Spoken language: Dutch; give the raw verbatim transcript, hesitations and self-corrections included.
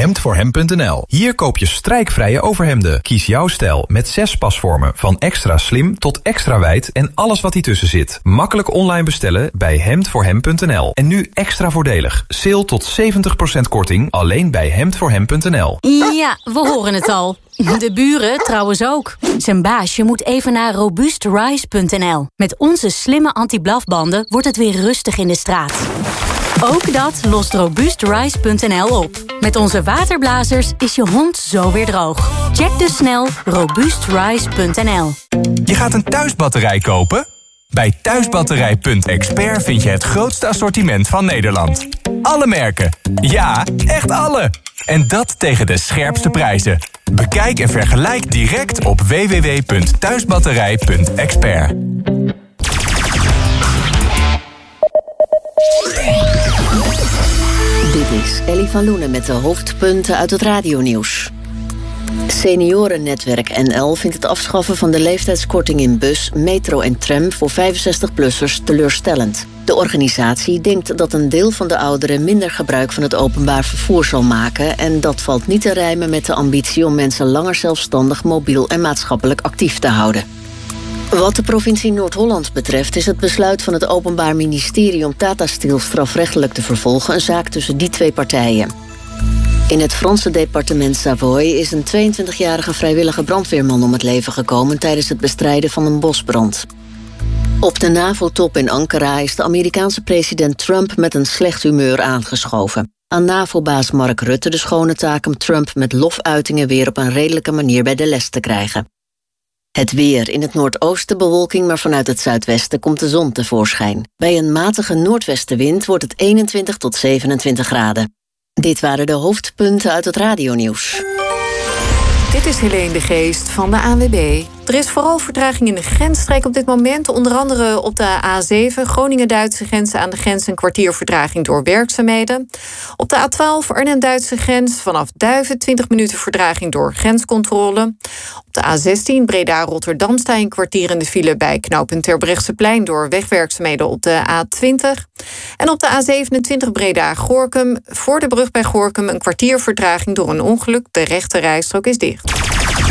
hemd voor hem punt n l. Hier koop je strijkvrije overhemden. Kies jouw stijl met zes pasvormen. Van extra slim tot extra wijd en alles wat tussen zit. Makkelijk online bestellen bij hemd voor hem punt n l. En nu extra voordelig. Sale tot zeventig procent korting alleen bij hemd voor hem punt n l. Ja, we horen het al. De buren trouwens ook. Zijn baasje moet even naar robust rise punt n l. Met onze slimme anti-blafbanden wordt het weer rustig in de straat. Ook dat lost robust rise punt n l op. Met onze waterblazers is je hond zo weer droog. Check dus snel robust rise punt n l. Je gaat een thuisbatterij kopen? Bij thuisbatterij punt expert vind je het grootste assortiment van Nederland. Alle merken. Ja, echt alle. En dat tegen de scherpste prijzen. Bekijk en vergelijk direct op w w w punt thuisbatterij punt expert. Dit is Ellie van Loenen met de hoofdpunten uit het radionieuws. Seniorennetwerk N L vindt het afschaffen van de leeftijdskorting in bus, metro en tram voor vijfenzestig-plussers teleurstellend. De organisatie denkt dat een deel van de ouderen minder gebruik van het openbaar vervoer zal maken en dat valt niet te rijmen met de ambitie om mensen langer zelfstandig, mobiel en maatschappelijk actief te houden. Wat de provincie Noord-Holland betreft is het besluit van het Openbaar Ministerie om Tata Steel strafrechtelijk te vervolgen een zaak tussen die twee partijen. In het Franse departement Savoie is een tweeëntwintigjarige vrijwillige brandweerman om het leven gekomen tijdens het bestrijden van een bosbrand. Op de NAVO-top in Ankara is de Amerikaanse president Trump met een slecht humeur aangeschoven. Aan NAVO-baas Mark Rutte de schone taak om Trump met lofuitingen weer op een redelijke manier bij de les te krijgen. Het weer. In het noordoosten bewolking, maar vanuit het zuidwesten komt de zon tevoorschijn. Bij een matige noordwestenwind wordt het eenentwintig tot zevenentwintig graden. Dit waren de hoofdpunten uit het radionieuws. Dit is Helene de Geest van de A N W B. Er is vooral vertraging in de grensstreek op dit moment. Onder andere op de A zeven, Groningen-Duitse grens aan de grens... een kwartier vertraging door werkzaamheden. Op de A twaalf, Arnhem-Duitse grens, vanaf Duiven... twintig minuten vertraging door grenscontrole. Op de A zestien, Breda-Rotterdam, sta je een kwartier in de file... bij knooppunt Terbrechtseplein door wegwerkzaamheden op de A twintig. En op de A zevenentwintig, Breda-Gorinchem, voor de brug bij Gorinchem... een kwartier vertraging door een ongeluk. De rechte rijstrook is dicht.